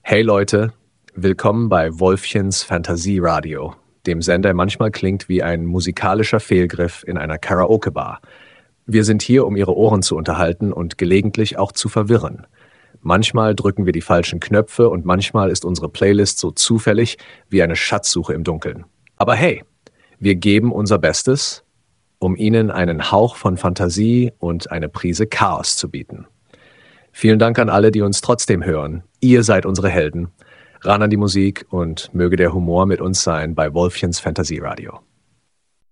Hey Leute, willkommen bei Wolfchens Fantasieradio, dem Sender, der manchmal klingt wie ein musikalischer Fehlgriff in einer Karaoke-Bar. Wir sind hier, um Ihre Ohren zu unterhalten und gelegentlich auch zu verwirren. Manchmal drücken wir die falschen Knöpfe und manchmal ist unsere Playlist so zufällig wie eine Schatzsuche im Dunkeln. Aber hey, wir geben unser Bestes, um Ihnen einen Hauch von Fantasie und eine Prise Chaos zu bieten. Vielen Dank an alle, die uns trotzdem hören. Ihr seid unsere Helden. Ran an die Musik und möge der Humor mit uns sein bei Wolfchens Fantasieradio.